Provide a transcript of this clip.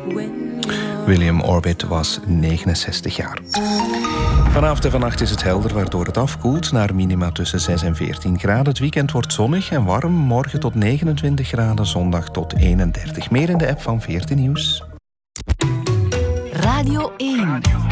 William Orbit was 69 jaar. Vanavond en vannacht is het helder, waardoor het afkoelt naar minima tussen 6 en 14 graden. Het weekend wordt zonnig en warm. Morgen tot 29 graden, zondag tot 31. Meer in de app van 14 Nieuws. Radio 1.